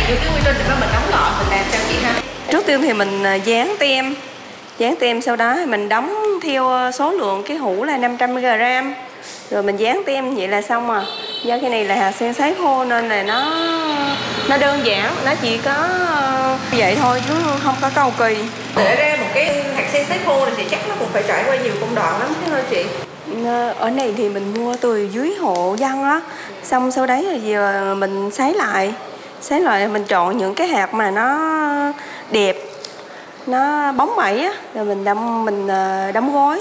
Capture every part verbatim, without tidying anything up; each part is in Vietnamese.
như cái quy trình để mà mình đóng gọn mình làm sao chị ha? Trước tiên thì mình dán tem, dán tem sau đó thì mình đóng theo số lượng cái hũ là năm trăm gam. Rồi mình dán tem vậy là xong à. Do cái này là hạt sen sấy khô nên là nó nó đơn giản, nó chỉ có vậy thôi chứ không có cầu kỳ. Để ra một cái hạt sen sấy khô này thì chắc nó cũng phải trải qua nhiều công đoạn lắm chứ hả chị? Ở này thì mình mua từ dưới hộ dân á, xong sau đấy rồi giờ mình sấy lại, sấy lại mình chọn những cái hạt mà nó đẹp, nó bóng bẩy á, rồi mình đâm mình đóng gói.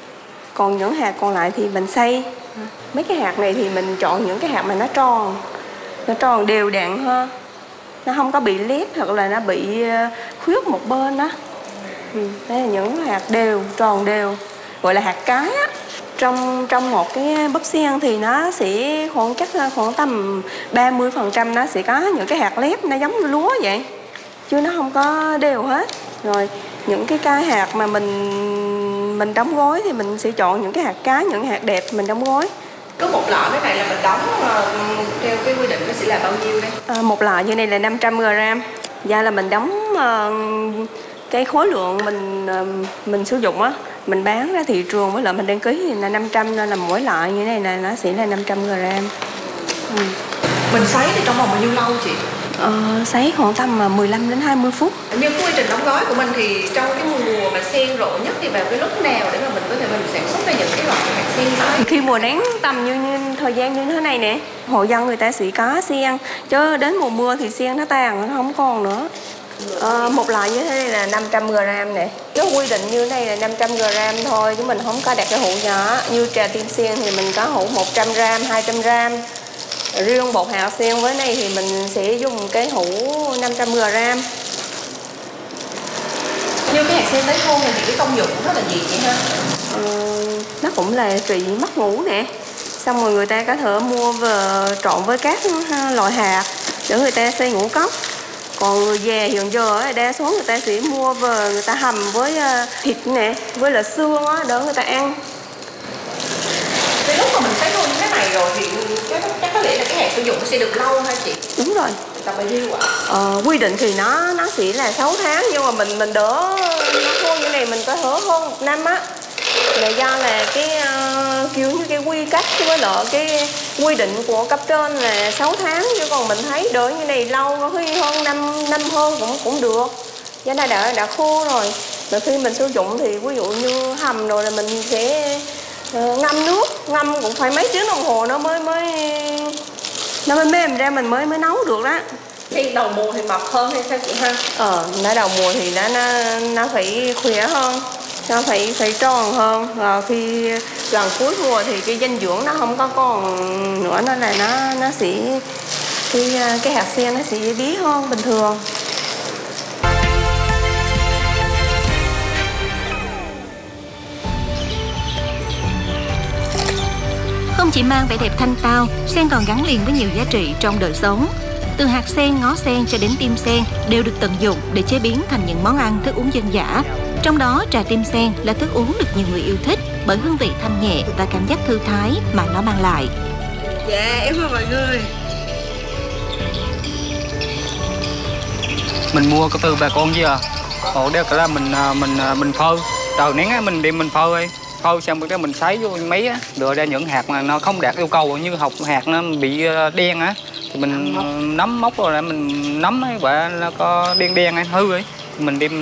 Còn những hạt còn lại thì mình xay. Mấy cái hạt này thì mình chọn những cái hạt mà nó tròn, nó tròn đều đặn hơn, nó không có bị lép hoặc là nó bị khuyết một bên đó. Ừ, đây là những hạt đều, tròn đều, gọi là hạt cái á. Trong trong một cái bắp sen thì nó sẽ khoảng chắc khoảng tầm ba mươi phần trăm nó sẽ có những cái hạt lép, nó giống như lúa vậy, chứ nó không có đều hết. Rồi những cái cái hạt mà mình mình đóng gói thì mình sẽ chọn những cái hạt cái, những hạt đẹp mình đóng gói. Có một lọ cái này là mình đóng theo cái quy định nó sẽ là bao nhiêu đây? À, một lọ như này là năm trăm gam. Và là mình đóng uh, cái khối lượng mình uh, mình sử dụng á, mình bán ra thị trường với lại mình đăng ký thì là năm trăm, nên là mỗi loại như này là nó sẽ là năm trăm gam. Ừ. Mình sấy thì trong vòng bao nhiêu lâu chị? Ờ, sấy khoảng tầm mười lăm đến hai mươi phút. Như cái quy trình đóng gói của mình thì trong cái mùa mà sen rộ nhất thì vào cái lúc nào để mà mình có thể mình sản xuất ra những cái loại hạt sen sấy? Khi mùa nắng tầm như, như thời gian như thế này nè, hộ dân người ta sẽ có sen, chứ đến mùa mưa thì sen nó tàn, nó không còn nữa. Ờ, một loại như thế này là năm trăm gam nè. Cái quy định như thế này là năm trăm gam thôi, chứ mình không có đặt cái hũ nhỏ. Như trà tim sen thì mình có hũ một trăm gam, hai trăm gam. Riêng bột hạt sen với này thì mình sẽ dùng cái hũ năm trăm gam. Như cái hạt sen sấy khô này thì cái công dụng của nó là gì chị ha? Ờ, nó cũng là trị mất ngủ nè. Xong rồi người ta có thể mua về trộn với các loại hạt để người ta xây ngũ cốc. Còn người già hiện giờ đa số người ta sẽ mua về người ta hầm với thịt nè, với là xương á, để người ta ăn. Cái lúc mà mình sấy khô như thế này rồi thì chắc, chắc có lẽ là cái hạt sử dụng sẽ được lâu ha chị? Đúng rồi. Tầm bao nhiêu ạ? Ờ, quy định thì nó nó sẽ là sáu tháng, nhưng mà mình mình đỡ nó khô như này mình có hứa hơn một năm á, là do là cái uh, kiểu như cái quy cách với lại cái quy định của cấp trên là sáu tháng, chứ còn mình thấy đỡ như này lâu có khi hơn năm năm hơn cũng cũng được, do nó đã đã khô rồi. Mà khi mình sử dụng thì ví dụ như hầm rồi là mình sẽ uh, ngâm nước, ngâm cũng phải mấy tiếng đồng hồ nó mới mới nó mới mềm ra, mình mới mới nấu được đó. Khi đầu mùa thì mập hơn hay sao chị ha? Ờ, nó đầu mùa thì nó nó nó phải khỏe hơn, nó phải phải tròn hơn. Rồi khi gần cuối mùa thì cái dinh dưỡng nó không có còn nữa, nên là nó nó sẽ cái cái hạt sen nó sẽ bí hơn bình thường. Không chỉ mang vẻ đẹp thanh tao, sen còn gắn liền với nhiều giá trị trong đời sống. Từ hạt sen, ngó sen cho đến tim sen đều được tận dụng để chế biến thành những món ăn, thức uống dân dã. Trong đó, trà tim sen là thức uống được nhiều người yêu thích bởi hương vị thanh nhẹ và cảm giác thư thái mà nó mang lại. Dạ, em mời mọi người. Mình mua có từ bà con chứ à. Ồ, đây là mình mình mình phơi. Trời nắng á, mình đem mình phơi đi. Phơi xong cái mình sấy vô máy á, đưa ra những hạt mà nó không đạt yêu cầu, như hột hạt nó bị đen á thì mình nấm móc rồi là mình nấm ấy, quả nó có đen đen hay hư ấy, mình đem